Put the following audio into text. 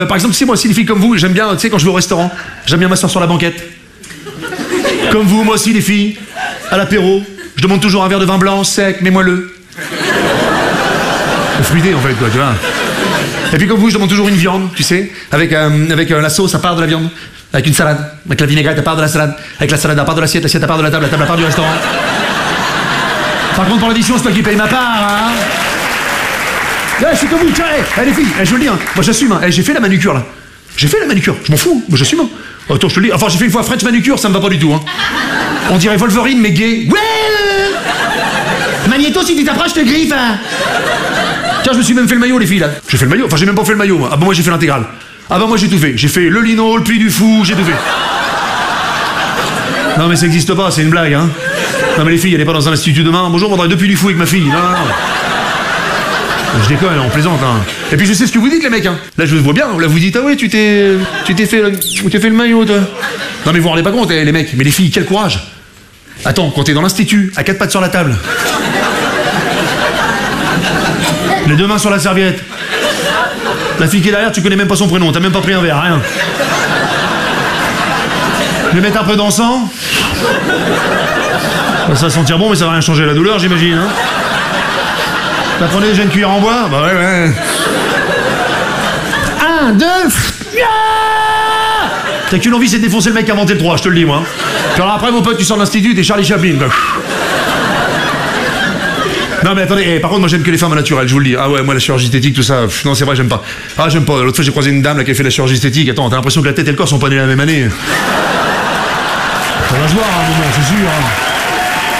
Par exemple, moi aussi, les filles comme vous, j'aime bien, tu sais, quand je vais au restaurant, j'aime bien m'asseoir sur la banquette. Comme vous, moi aussi, les filles, à l'apéro, je demande toujours un verre de vin blanc, sec, mais moelleux. Fruité, en fait, quoi, tu vois. Et puis comme vous, je demande toujours une viande, tu sais, avec la sauce à part de la viande, avec une salade, avec la vinaigrette à part de la salade, avec la salade à part de l'assiette, l'assiette à part de la table à part du restaurant. Par contre, pour l'addition, c'est toi qui paye ma part, hein. Ouais, je suis comme vous, tiens, les filles, je veux le dire, moi j'assume, j'ai fait la manucure, là. J'ai fait la manucure, je m'en fous, moi j'assume. Attends, je te le dis, enfin j'ai fait une fois French manucure, ça me va pas du tout, hein. On dirait Wolverine, mais gay. Ouais. Magnéto, si tu t'approches, je te griffe, hein. Tiens, je me suis même fait le maillot, les filles, là. J'ai fait le maillot, enfin j'ai même pas fait le maillot, moi. Ah bah moi j'ai fait l'intégrale. Ah bah moi j'ai tout fait. J'ai fait le lino, le pli du fou, j'ai tout fait. Non mais ça existe pas, c'est une blague, hein. Non mais les filles, elle est pas dans un institut demain. Bonjour, on voudrait deux plis du fou avec ma fille. Non, non, non. Je déconne, on plaisante, hein. Et puis je sais ce que vous dites, les mecs, hein. Là je vous vois bien, là vous dites, ah ouais, tu t'es fait le maillot, toi. Non mais vous vous rendez pas compte, les mecs. Mais les filles, quel courage. Attends, quand t'es dans l'institut, à quatre pattes sur la table. Les deux mains sur la serviette. La fille qui est derrière, tu connais même pas son prénom, t'as même pas pris un verre, rien. Je vais mettre un peu d'encens. Ça va sentir bon, mais ça va rien changer la douleur, j'imagine, hein. T'as prenez déjà une cuillère en bois? Bah ouais, ouais. 1, 2... T'as qu'une envie, c'est de défoncer le mec qui a inventé le 3, je te le dis, moi. Puis alors après, mon pote, tu sors de l'institut, t'es Charlie Chaplin. Non mais attendez, par contre moi j'aime que les femmes naturelles, je vous le dis. Ah ouais, moi la chirurgie esthétique, tout ça, non c'est vrai, j'aime pas. Ah j'aime pas, l'autre fois j'ai croisé une dame là qui a fait la chirurgie esthétique, attends, t'as l'impression que la tête et le corps sont pas nés la même année. Ça va se voir à un moment, c'est sûr. Hein.